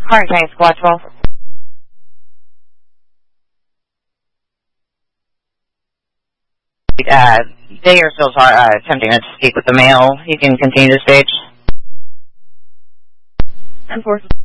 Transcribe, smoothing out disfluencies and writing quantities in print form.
Hardin County Squad 12. They are still attempting to speak with the male. You can continue the stage. Enforcement.